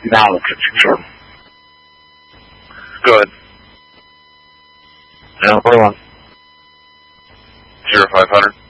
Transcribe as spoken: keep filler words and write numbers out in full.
Now the picture. Go ahead. Yeah, what do you want? Zero five hundred.